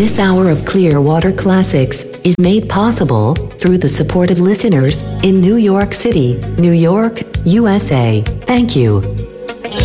This hour of Clearwater Classics is made possible through the support of listeners in New York City, New York, USA. Thank you.